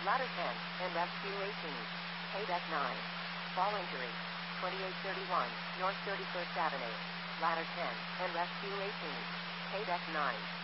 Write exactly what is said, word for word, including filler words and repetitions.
Ladder ten, and Rescue eighteen. Paydeck nine. Fall injury. twenty-eight thirty-one, North thirty-first Avenue. Ladder ten, and Rescue eighteen. Paydeck nine.